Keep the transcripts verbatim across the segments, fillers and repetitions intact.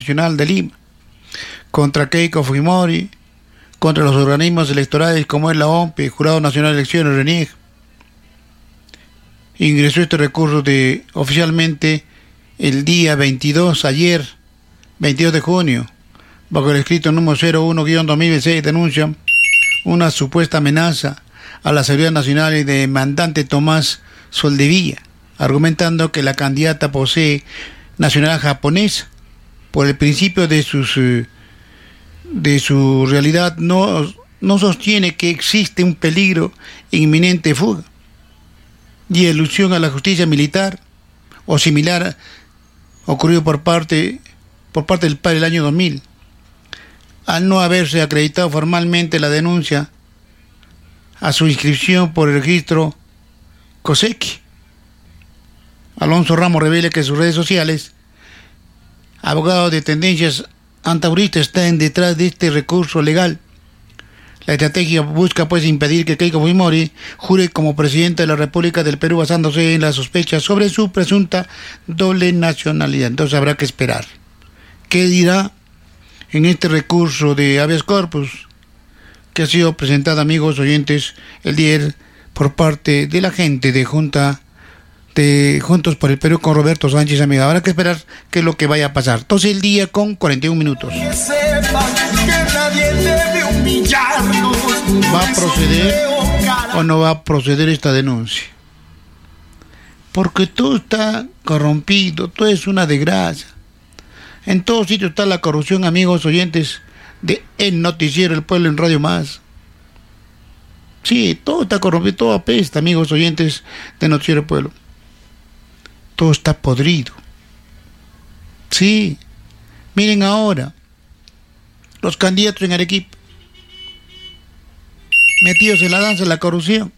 Constitucional de Lima, contra Keiko Fujimori, contra los organismos electorales como es la O M P, Jurado Nacional de Elecciones, RENIEG. Ingresó este recurso de oficialmente el día veintidós, ayer, veintidós de junio, bajo el escrito número cero uno guión dos mil dieciséis, denuncia una supuesta amenaza a la seguridad nacional y de demandante Tomás Soldevilla, argumentando que la candidata posee nacionalidad japonesa. Por el principio de sus de su realidad no, no sostiene que existe un peligro inminente de fuga y elusión a la justicia militar o similar ocurrido por parte por parte del padre el año dos mil. Al no haberse acreditado formalmente la denuncia a su inscripción por el registro COSEC, Alonso Ramos revela que sus redes sociales, abogado de tendencias antauristas, están detrás de este recurso legal. La estrategia busca pues impedir que Keiko Fujimori jure como presidenta de la República del Perú basándose en las sospechas sobre su presunta doble nacionalidad. Entonces habrá que esperar. ¿Qué dirá en este recurso de habeas corpus que ha sido presentado, amigos oyentes, el día por parte de la gente de Junta de Juntos por el Perú con Roberto Sánchez, amiga? Habrá que esperar qué es lo que vaya a pasar. Entonces el día con cuarenta y un minutos. Que sepan que nadie debe humillarnos. ¿Va a proceder o no va a proceder esta denuncia? Porque todo está corrompido, todo es una desgracia. En todos sitios está la corrupción, amigos oyentes, de El Noticiero El Pueblo en Radio Más. Sí, todo está corrompido, todo apesta, amigos oyentes de Noticiero El Pueblo. Todo está podrido. Sí, miren ahora, los candidatos en Arequipa, metidos en la danza de la corrupción.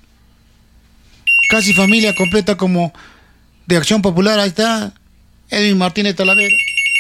Casi familia completa como de Acción Popular, ahí está Edwin Martínez Talavera.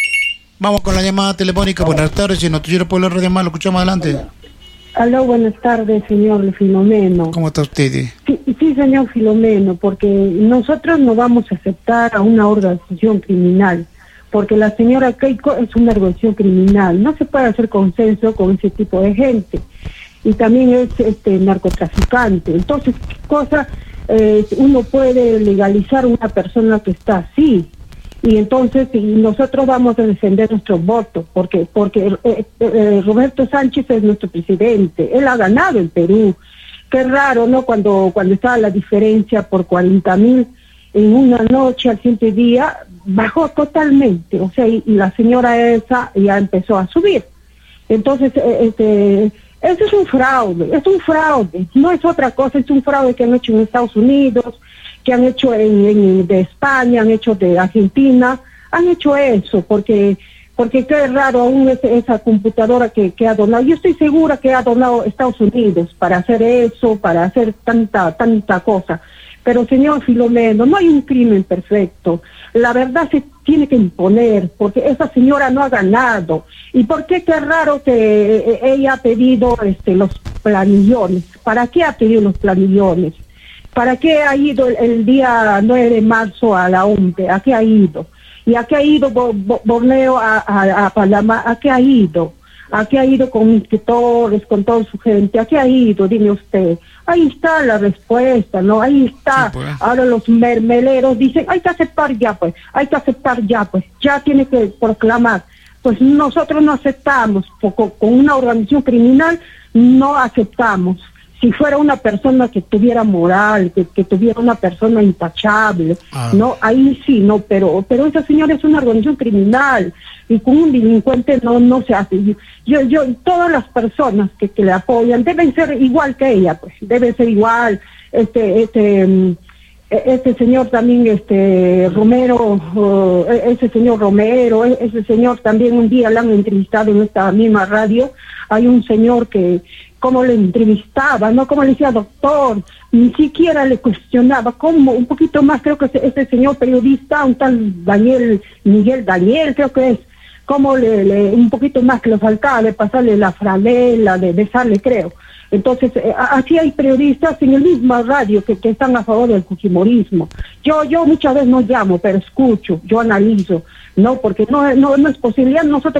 Vamos con la llamada telefónica. Buenas tardes, en Noticiero Pueblo Radio Más, lo escuchamos adelante. Aló, buenas tardes, señor Filomeno. ¿Cómo está usted? Sí, sí, señor Filomeno, porque nosotros no vamos a aceptar a una organización criminal, porque la señora Keiko es una organización criminal. No se puede hacer consenso con ese tipo de gente. Y también es este narcotraficante. Entonces, ¿qué cosa eh, uno puede legalizar a una persona que está así? Y entonces y nosotros vamos a defender nuestros votos, porque porque eh, eh, Roberto Sánchez es nuestro presidente, él ha ganado el Perú. Qué raro, ¿no? Cuando cuando estaba la diferencia por cuarenta mil en una noche, al siguiente día, bajó totalmente, o sea, y, y la señora esa ya empezó a subir. Entonces, eh, este, eso es un fraude, es un fraude, no es otra cosa, es un fraude que han hecho en Estados Unidos, que han hecho en, en, de España, han hecho de Argentina, han hecho eso, porque porque qué raro aún es, esa computadora que, que ha donado. Yo estoy segura que ha donado Estados Unidos para hacer eso, para hacer tanta tanta cosa. Pero, señor Filomeno, no hay un crimen perfecto. La verdad se tiene que imponer, porque esa señora no ha ganado. ¿Y por qué qué raro que ella ha pedido este, los planillones? ¿Para qué ha pedido los planillones? ¿Para qué ha ido el, el día nueve de marzo a la O M P? ¿A qué ha ido? ¿Y a qué ha ido Bo, Bo, Borneo a, a, a Panamá? ¿A qué ha ido? ¿A qué ha ido con inspectores, con toda su gente? ¿A qué ha ido? Dime usted. Ahí está la respuesta, ¿no? Ahí está. Sí, pues. Ahora los mermeleros dicen, hay que aceptar ya, pues. Hay que aceptar ya, pues. Ya tiene que proclamar. Pues nosotros no aceptamos. Con, con una organización criminal no aceptamos. Si fuera una persona que tuviera moral, que, que tuviera una persona intachable, ah. no, ahí sí, no, pero pero esa señora es una organización criminal y con un delincuente no no se hace. Yo yo todas las personas que, que le apoyan deben ser igual que ella, pues, deben ser igual. Este este este señor también, este Romero, uh, ese señor Romero, ese señor también un día le han entrevistado en esta misma radio. Hay un señor que cómo le entrevistaba, no como le decía doctor, ni siquiera le cuestionaba, como un poquito más, creo que ese, ese señor periodista, un tal Daniel, Miguel Daniel, creo que es, como le, le un poquito más que le faltaba de pasarle la franela, de besarle, creo. Entonces, eh, así hay periodistas en el mismo radio que, que están a favor del fujimorismo. Yo yo muchas veces no llamo, pero escucho, yo analizo, no, porque no no, no es posible, nosotros